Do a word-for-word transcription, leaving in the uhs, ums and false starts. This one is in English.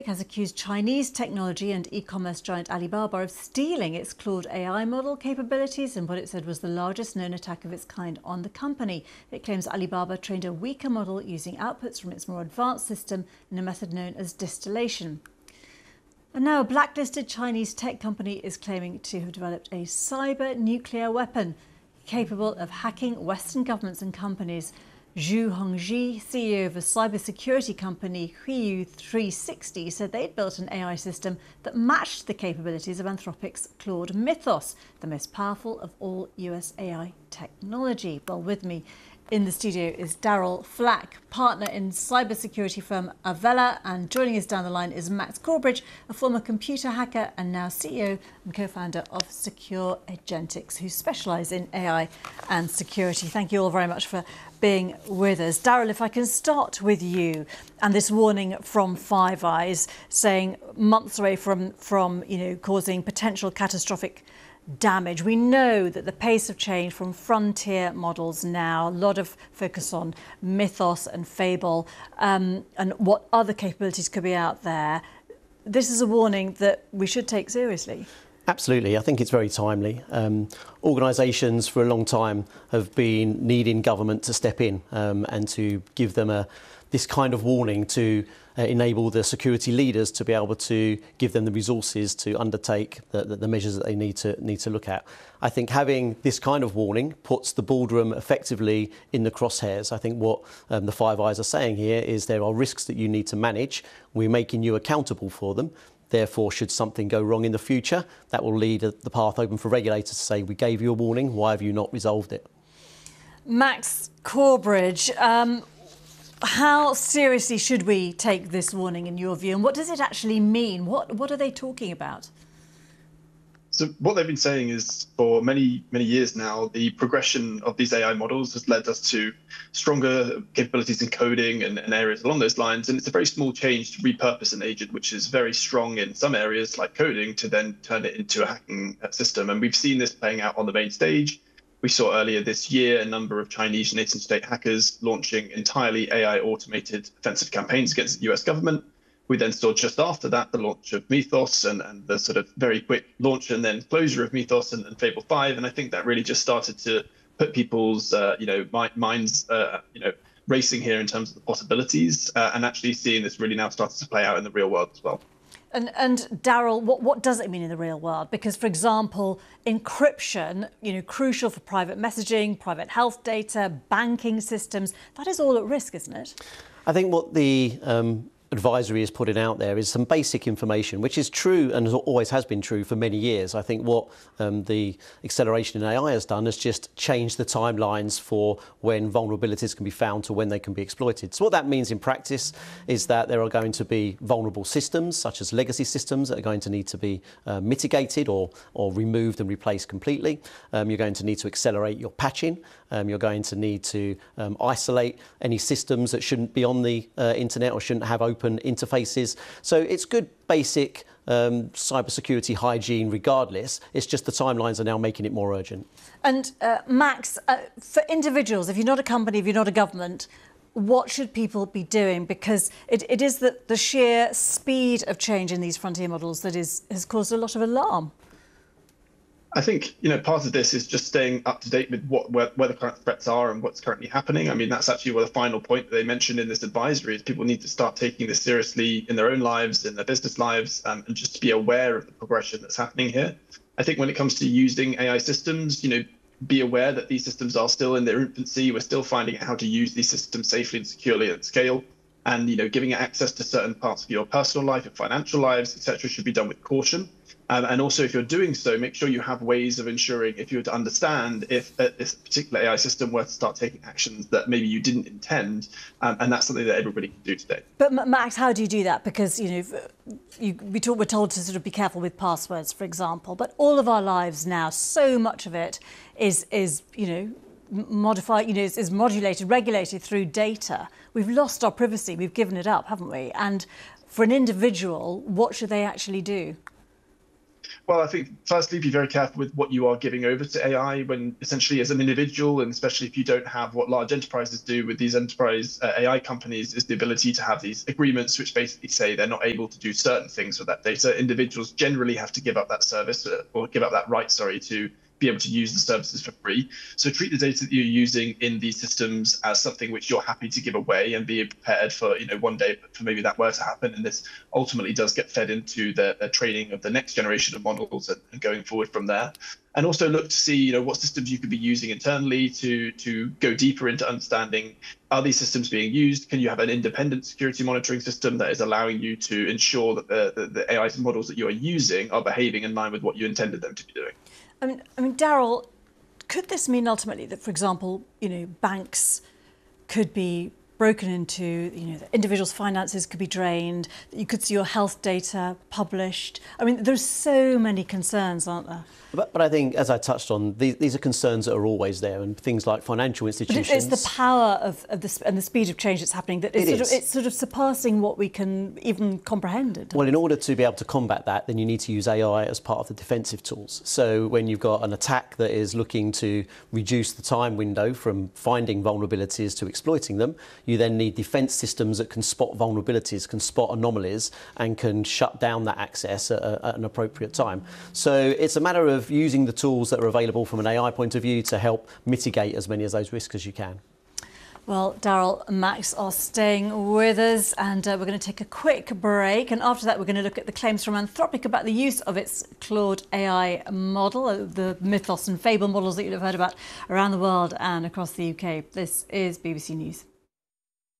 Has accused Chinese technology and e-commerce giant Alibaba of stealing its Claude A I model capabilities in what it said was the largest known attack of its kind on the company. It claims Alibaba trained a weaker model using outputs from its more advanced system in a method known as distillation. And now a blacklisted Chinese tech company is claiming to have developed a cyber nuclear weapon capable of hacking Western governments and companies. Zhu Hongji, C E O of a cybersecurity company, Huiyu three sixty, said they'd built an A I system that matched the capabilities of Anthropic's Claude Mythos, the most powerful of all U S A I technology. Well, with me in the studio is Darryl Flack, partner in cybersecurity firm Avella, and joining us down the line is Max Corbridge, a former computer hacker and now C E O and co-founder of Secure Agentics, who specialise in A I and security. Thank you all very much for being with us. Darryl, if I can start with you and this warning from Five Eyes saying months away from, from you know, causing potential catastrophic damage. We know that the pace of change from frontier models now, a lot of focus on Mythos and Fable um, and what other capabilities could be out there. This is a warning that we should take seriously. Absolutely, I think it's very timely. Um, organisations for a long time have been needing government to step in um, and to give them a this kind of warning to uh, enable the security leaders to be able to give them the resources to undertake the, the, the measures that they need to need to look at. I think having this kind of warning puts the boardroom effectively in the crosshairs. I think what um, the Five Eyes are saying here is there are risks that you need to manage. We're making you accountable for them. Therefore, should something go wrong in the future, that will lead the path open for regulators to say, we gave you a warning, why have you not resolved it? Max Corbridge, um, how seriously should we take this warning in your view, and what does it actually mean? What, what are they talking about? So what they've been saying is for many, many years now, the progression of these A I models has led us to stronger capabilities in coding and, and areas along those lines. And it's a very small change to repurpose an agent, which is very strong in some areas like coding, to then turn it into a hacking system. And we've seen this playing out on the main stage. We saw earlier this year a number of Chinese nation-state hackers launching entirely A I automated offensive campaigns against the U S government. We then saw just after that the launch of Mythos and, and the sort of very quick launch and then closure of Mythos and, and Fable five. And I think that really just started to put people's uh, you know, mi minds uh, you know, racing here in terms of the possibilities uh, and actually seeing this really now starting to play out in the real world as well. And, and Darryl, what, what does it mean in the real world? Because, for example, encryption, you know, crucial for private messaging, private health data, banking systems, that is all at risk, isn't it? I think what the um, advisory is putting out there is some basic information, which is true and always has been true for many years. I think what um, the acceleration in A I has done is just change the timelines for when vulnerabilities can be found to when they can be exploited. So what that means in practice is that there are going to be vulnerable systems, such as legacy systems, that are going to need to be uh, mitigated or, or removed and replaced completely. Um, you're going to need to accelerate your patching. Um, you're going to need to um, isolate any systems that shouldn't be on the uh, internet or shouldn't have open interfaces. So it's good basic um, cybersecurity hygiene regardless. It's just the timelines are now making it more urgent. And uh, Max, uh, for individuals, if you're not a company, if you're not a government, what should people be doing? Because it, it is the, the sheer speed of change in these frontier models that is, has caused a lot of alarm. I think, you know, part of this is just staying up to date with what where, where the current threats are and what's currently happening. I mean, that's actually what the final point that they mentioned in this advisory is people need to start taking this seriously in their own lives, in their business lives, um, and just to be aware of the progression that's happening here. I think when it comes to using A I systems, you know, be aware that these systems are still in their infancy. We're still finding out how to use these systems safely and securely at scale. And, you know, giving access to certain parts of your personal life, your financial lives, et cetera, should be done with caution. Um, and also, if you're doing so, make sure you have ways of ensuring, if you were to understand if uh, this particular A I system were to start taking actions that maybe you didn't intend, um, and that's something that everybody can do today. But Max, how do you do that? Because, you know, you, we talk, we're told to sort of be careful with passwords, for example, but all of our lives now, so much of it is, is you know, modified, you know, is, is modulated, regulated through data. We've lost our privacy, we've given it up, haven't we? And for an individual, what should they actually do? Well, I think firstly, be very careful with what you are giving over to A I when essentially as an individual, and especially if you don't have what large enterprises do with these enterprise uh, A I companies, is the ability to have these agreements which basically say they're not able to do certain things with that data. Individuals generally have to give up that service uh, or give up that right, sorry, to be able to use the services for free. So treat the data that you're using in these systems as something which you're happy to give away, and be prepared for, you know, one day for maybe that were to happen. And this ultimately does get fed into the, the training of the next generation of models and, and going forward from there. And also look to see, you know, what systems you could be using internally to to go deeper into understanding, are these systems being used? Can you have an independent security monitoring system that is allowing you to ensure that the, the, the A I models that you are using are behaving in line with what you intended them to be doing? I mean, I mean, Daryl, could this mean ultimately that, for example, you know, banks could be broken into, you know, individuals' finances could be drained, that you could see your health data published? I mean, there's so many concerns, aren't there? But, but I think, as I touched on, these, these are concerns that are always there, and things like financial institutions. But it's the power of, of this and the speed of change that's happening that it's, It sort is. of, it's sort of surpassing what we can even comprehend. Well, in order to be able to combat that, then you need to use A I as part of the defensive tools. So when you've got an attack that is looking to reduce the time window from finding vulnerabilities to exploiting them, you then need defence systems that can spot vulnerabilities, can spot anomalies, and can shut down that access at, a, at an appropriate time. So it's a matter of using the tools that are available from an A I point of view to help mitigate as many of those risks as you can. Well, Daryl and Max are staying with us, and uh, we're going to take a quick break. And after that, we're going to look at the claims from Anthropic about the use of its Claude A I model, uh, the mythos and fable models that you've heard about around the world and across the U K. This is B B C News.